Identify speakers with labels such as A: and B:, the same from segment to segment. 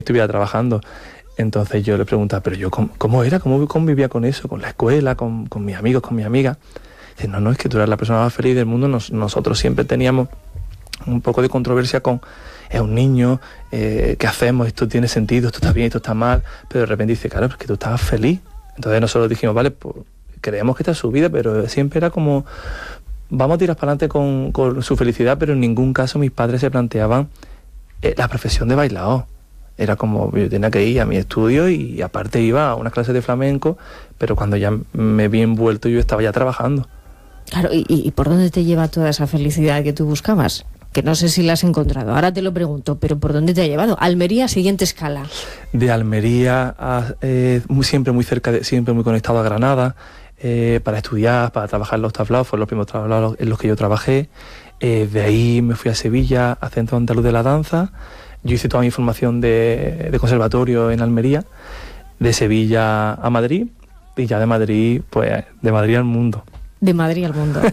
A: estuviera trabajando. Entonces yo le preguntaba, pero yo, ¿cómo era? ¿Cómo convivía con eso? Con la escuela, con mis amigos, con mis amigas. Dice, no, es que tú eras la persona más feliz del mundo. Nosotros siempre teníamos un poco de controversia con, es un niño, ¿qué hacemos? Esto tiene sentido, esto está bien, esto está mal. Pero de repente dice, claro, porque tú estabas feliz. Entonces nosotros dijimos, vale, pues creemos que esta es su vida, pero siempre era como, vamos a tirar para adelante con su felicidad, pero en ningún caso mis padres se planteaban la profesión de bailador. Era como, yo tenía que ir a mi estudio y aparte iba a unas clases de flamenco, pero cuando ya me vi envuelto yo estaba ya trabajando.
B: Claro, ¿y por dónde te lleva toda esa felicidad que tú buscabas? Que no sé si la has encontrado, ahora te lo pregunto, pero ¿por dónde te ha llevado? Almería, siguiente escala.
A: De Almería a siempre muy cerca, siempre muy conectado a Granada, para estudiar, para trabajar en los tablaos, fueron los primeros tablaos en los que yo trabajé. De ahí me fui a Sevilla, a Centro Andaluz de la Danza. Yo hice toda mi formación de conservatorio en Almería, de Sevilla a Madrid, y ya de Madrid, pues de Madrid al mundo.
B: De Madrid al mundo.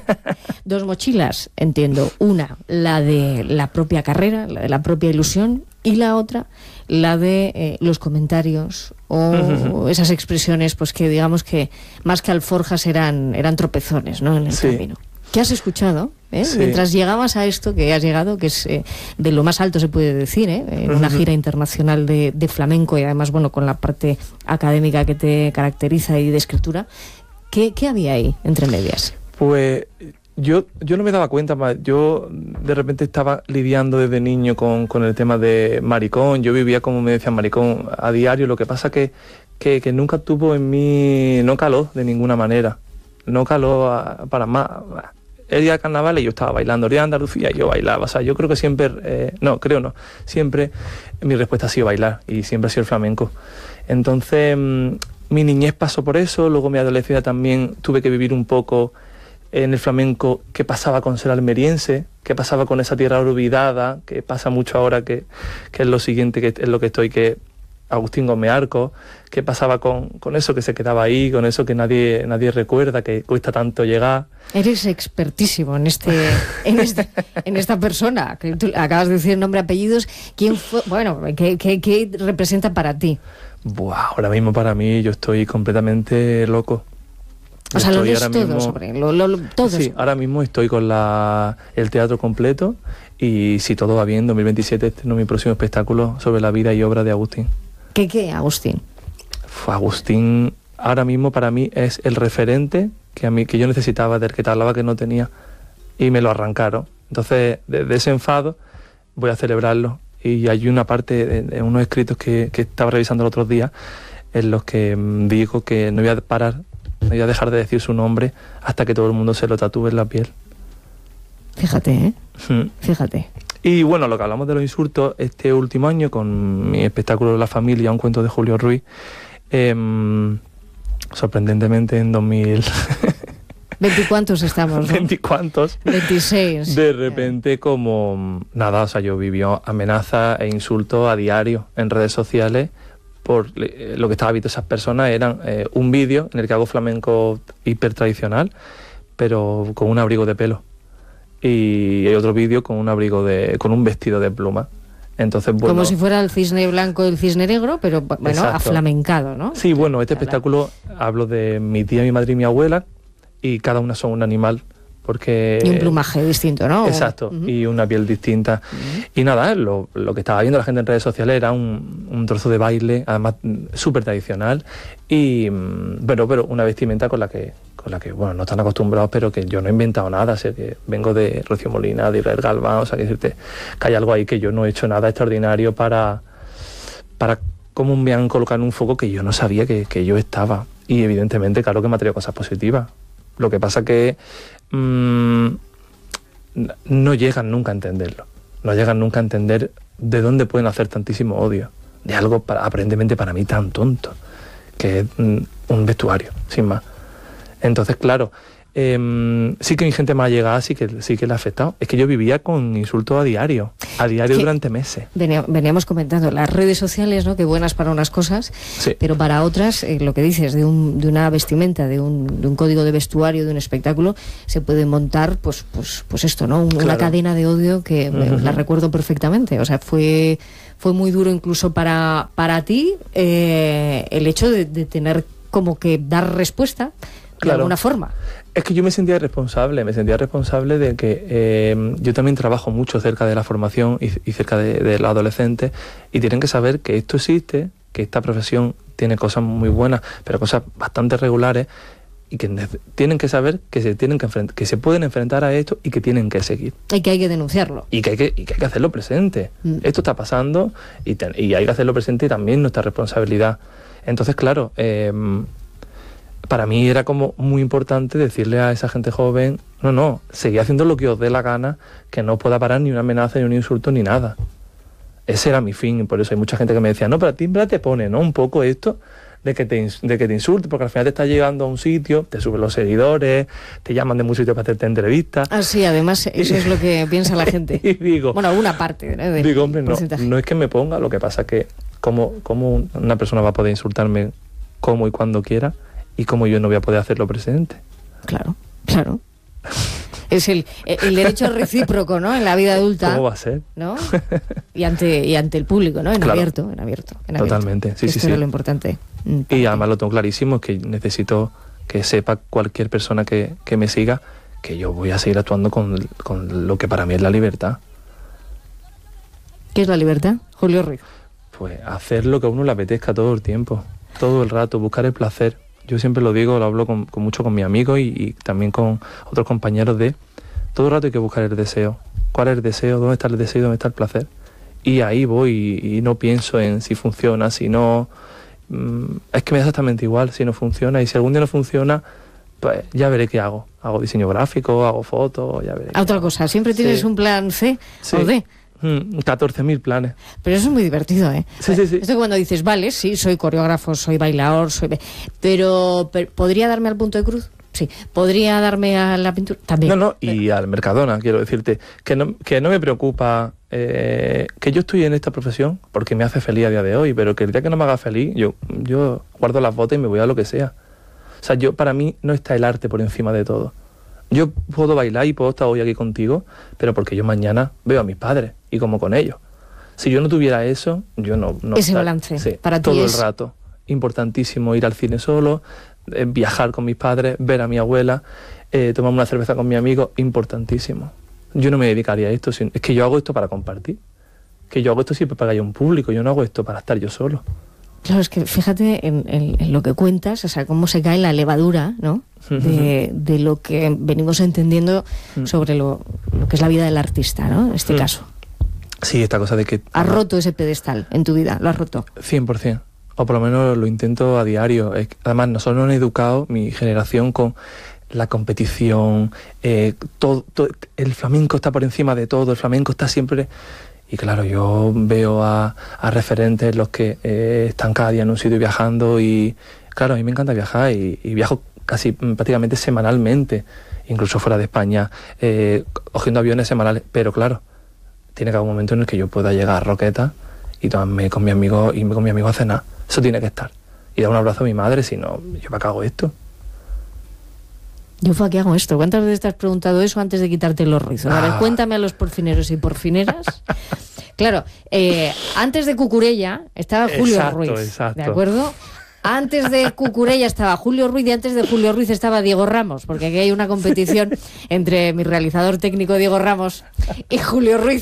B: 2 mochilas, entiendo. Una, la de la propia carrera, la de la propia ilusión, y la otra, la de los comentarios o esas expresiones, pues que digamos que más que alforjas eran tropezones, ¿no? En el camino. ¿Qué has escuchado? Sí. Mientras llegabas a esto que has llegado, que es de lo más alto se puede decir, en una gira internacional de flamenco y además, bueno, con la parte académica que te caracteriza y de escritura, ¿qué había ahí entre medias?
A: Pues yo no me daba cuenta, yo de repente estaba lidiando desde niño con el tema de maricón. Yo vivía, como me decían, maricón a diario. Lo que pasa que nunca tuvo en mí, no caló de ninguna manera, no caló para más. El día de carnaval y yo estaba bailando, el día de Andalucía yo bailaba, o sea, yo creo que siempre, siempre mi respuesta ha sido bailar y siempre ha sido el flamenco. Entonces, mi niñez pasó por eso, luego mi adolescencia también tuve que vivir un poco en el flamenco, qué pasaba con ser almeriense, qué pasaba con esa tierra olvidada, que pasa mucho ahora, que es lo siguiente, que es lo que estoy, que Agustín Gómez Arcos, qué pasaba con eso que se quedaba ahí, con eso que nadie recuerda, que cuesta tanto llegar.
B: Eres expertísimo en esta persona, que tú acabas de decir nombre, apellidos. ¿Quién fue? Bueno, ¿qué representa para ti?
A: Buah, ahora mismo para mí yo estoy completamente loco.
B: O sea, lo lees todo sobre todo.
A: Sí, ahora mismo estoy con el teatro completo y si todo va bien, 2027 estreno mi próximo espectáculo sobre la vida y obra de Agustín.
B: ¿Qué, Agustín?
A: Agustín ahora mismo para mí es el referente que yo necesitaba, del que te hablaba que no tenía, y me lo arrancaron. Entonces, de ese enfado voy a celebrarlo. Y hay una parte de unos escritos que estaba revisando los otros días en los que digo que no voy a parar, no voy a dejar de decir su nombre hasta que todo el mundo se lo tatúe en la piel.
B: Fíjate, Fíjate.
A: Y bueno, lo que hablamos de los insultos, este último año con mi espectáculo La Familia, un cuento de Julio Ruiz, sorprendentemente en 2000...
B: ¿Veinticuántos estamos, no?
A: ¿Veinticuántos?
B: 26.
A: De repente como nada, o sea, yo vivió amenazas e insultos a diario en redes sociales por lo que estaba viendo esas personas. Eran un vídeo en el que hago flamenco hiper tradicional, pero con un abrigo de pelo. Y hay otro vídeo con con un vestido de pluma. Entonces, bueno,
B: como si fuera el cisne blanco y el cisne negro, pero bueno, exacto, aflamencado, ¿no?
A: Sí, bueno, este espectáculo hablo de mi tía, mi madre y mi abuela, y cada una son un animal, porque...
B: Y un plumaje distinto, ¿no?
A: Exacto, y una piel distinta. Y nada, lo que estaba viendo la gente en redes sociales era un trozo de baile, además súper tradicional, y pero una vestimenta con la que, bueno, no están acostumbrados, pero que yo no he inventado nada. O sea, que vengo de Rocío Molina, de Israel Galván, o sea, que decirte que hay algo ahí que yo no he hecho nada extraordinario para cómo me han colocado en un foco que yo no sabía que yo estaba. Y evidentemente, claro que me ha traído cosas positivas. Lo que pasa que no llegan nunca a entenderlo. No llegan nunca a entender de dónde pueden hacer tantísimo odio. De algo aparentemente para mí tan tonto, que es un vestuario, sin más. Entonces, claro, sí que mi gente más allegada sí que le ha afectado. Es que yo vivía con insultos a diario durante meses.
B: Veníamos comentando las redes sociales, ¿no? Que buenas para unas cosas,
A: sí,
B: pero para otras, lo que dices, de una vestimenta, de un código de vestuario, de un espectáculo, se puede montar, pues esto, ¿no? Una cadena de odio que la recuerdo perfectamente. O sea, fue muy duro incluso para ti el hecho de tener como que dar respuesta de alguna forma.
A: Es que yo me sentía responsable de que yo también trabajo mucho cerca de la formación y cerca de los adolescentes, y tienen que saber que esto existe, que esta profesión tiene cosas muy buenas, pero cosas bastante regulares, y que tienen que saber que se pueden enfrentar a esto y que tienen que seguir.
B: Y que hay que denunciarlo.
A: Y que hay que hacerlo presente. Esto está pasando y hay que hacerlo presente, y también nuestra responsabilidad. Entonces, claro, para mí era como muy importante decirle a esa gente joven, no, seguid haciendo lo que os dé la gana, que no os pueda parar ni una amenaza, ni un insulto, ni nada. Ese era mi fin, y por eso hay mucha gente que me decía, no, pero a ti en verdad te pone, ¿no? Un poco esto de que te insulte, porque al final te estás llegando a un sitio, te suben los seguidores, te llaman de muchos sitios para hacerte entrevistas.
B: Ah, sí, además eso es lo que piensa la gente.
A: Y digo,
B: bueno, alguna parte, ¿no?
A: Digo, hombre, no es que me ponga, lo que pasa es que ¿cómo una persona va a poder insultarme como y cuando quiera, y cómo yo no voy a poder hacerlo presente?
B: Claro. Es el derecho recíproco, ¿no? En la vida adulta.
A: ¿Cómo va a ser?
B: ¿No? Y ante el público, ¿no? En abierto.
A: Totalmente, sí.
B: Esto es lo importante.
A: Y además lo tengo clarísimo, es que necesito que sepa cualquier persona que me siga que yo voy a seguir actuando con lo que para mí es la libertad.
B: ¿Qué es la libertad, Julio Ruiz?
A: Pues hacer lo que a uno le apetezca todo el tiempo, todo el rato, buscar el placer. Yo siempre lo digo, lo hablo mucho con mis amigos y también con otros compañeros todo el rato hay que buscar el deseo. ¿Cuál es el deseo? ¿Dónde está el deseo? ¿Dónde está el placer? Y ahí voy y no pienso en si funciona, si no. Es que me da exactamente igual si no funciona, y si algún día no funciona, pues ya veré qué hago. Hago diseño gráfico, hago fotos, ya veré.
B: Otra cosa, siempre tienes un plan C o D.
A: 14.000 planes.
B: Pero eso es muy divertido, ¿eh?
A: Sí.
B: Esto cuando dices, vale, sí, soy coreógrafo, soy bailador, pero ¿podría darme al punto de cruz? Sí. ¿Podría darme a la pintura? También.
A: No, y al Mercadona, quiero decirte, que no me preocupa que yo estoy en esta profesión porque me hace feliz a día de hoy, pero que el día que no me haga feliz, yo guardo las botas y me voy a lo que sea. O sea, para mí no está el arte por encima de todo. Yo puedo bailar y puedo estar hoy aquí contigo, pero porque yo mañana veo a mis padres y como con ellos. Si yo no tuviera eso, yo no
B: ese balance,
A: sí,
B: para ti
A: todo el rato. Importantísimo ir al cine solo, viajar con mis padres, ver a mi abuela, tomar una cerveza con mi amigo, importantísimo. Yo no me dedicaría a esto, es que yo hago esto para compartir. Que yo hago esto siempre para que haya un público, yo no hago esto para estar yo solo.
B: Claro, es que fíjate en lo que cuentas, o sea, cómo se cae la levadura, ¿no? De lo que venimos entendiendo sobre lo que es la vida del artista, ¿no? En este caso.
A: Sí, esta cosa de que...
B: ¿Has roto ese pedestal en tu vida? ¿Lo has roto?
A: 100%. O por lo menos lo intento a diario. Además, nosotros nos han educado, mi generación, con la competición, todo, el flamenco está por encima de todo, el flamenco está siempre... Y claro, yo veo a referentes los que están cada día en un sitio viajando, y claro, a mí me encanta viajar y viajo casi prácticamente semanalmente, incluso fuera de España, cogiendo aviones semanales, pero claro, tiene que haber un momento en el que yo pueda llegar a Roqueta y tomarme con mi amigo, irme con mi amigo a cenar. Eso tiene que estar. Y dar un abrazo a mi madre, si no, ¿yo para qué hago esto?
B: ¿Yo para qué hago esto? ¿Cuántas veces te has preguntado eso antes de quitarte los rizos? A ver, cuéntame a los porfineros y porfineras. Claro, antes de Cucurella estaba Julio Ruiz,
A: exacto.
B: ¿De acuerdo? Antes de Cucurella estaba Julio Ruiz y antes de Julio Ruiz estaba Diego Ramos, porque aquí hay una competición entre mi realizador técnico Diego Ramos y Julio Ruiz.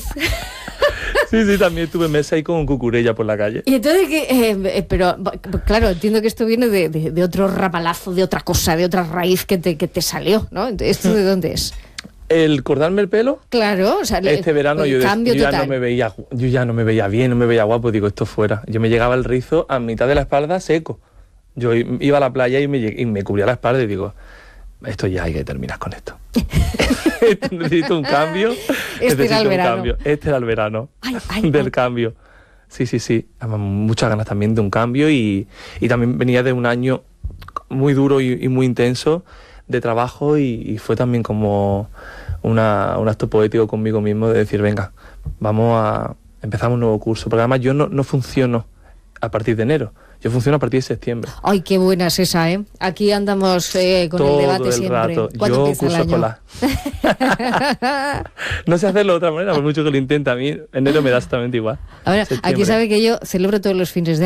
A: Sí, también tuve mesa ahí con Cucurella por la calle.
B: Y entonces, pero claro, entiendo que esto viene de otro rapalazo, de otra cosa, de otra raíz que te salió, ¿no? ¿Esto de dónde es?
A: El cortarme el pelo.
B: Claro, o sea,
A: este verano yo ya no me veía bien, no me veía guapo, digo, esto fuera. Yo me llegaba el rizo a mitad de la espalda seco. Yo iba a la playa y me cubría la espalda y digo, esto ya hay que terminar con esto. Necesito un cambio.
B: Este era
A: el verano del cambio. Sí. Además, muchas ganas también de un cambio y también venía de un año muy duro y muy intenso de trabajo y fue también como un acto poético conmigo mismo de decir, venga, empezamos un nuevo curso, porque además yo no funciono a partir de enero, yo funciono a partir de septiembre.
B: Ay, qué buena es esa, ¿eh? Aquí andamos con
A: todo
B: el debate
A: el
B: siempre.
A: rato.
B: ¿Cuándo
A: Yo
B: empieza el
A: curso
B: año?
A: escolar. No sé hacerlo de otra manera, por mucho que lo intente, a mí enero me da exactamente igual.
B: Ahora, aquí
A: Septiembre.
B: sabe que yo celebro todos los fines de